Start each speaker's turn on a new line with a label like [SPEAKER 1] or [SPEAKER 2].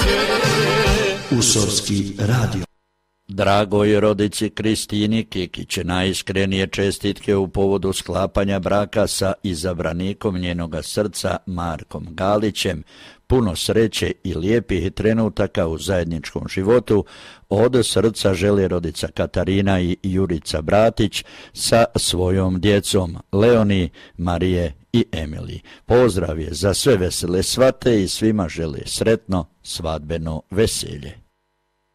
[SPEAKER 1] Usorski radio.
[SPEAKER 2] Dragoj rodici Kristini Kikić najiskrenije čestitke u povodu sklapanja braka sa izabranikom njenoga srca Markom Galićem. Puno sreće i lijepih trenutaka u zajedničkom životu od srca žele rodica Katarina i Jurica Bratić sa svojom djecom Leoni, Marije i Emiliji. Pozdrav je za sve vesele svate i svima žele sretno svadbeno veselje.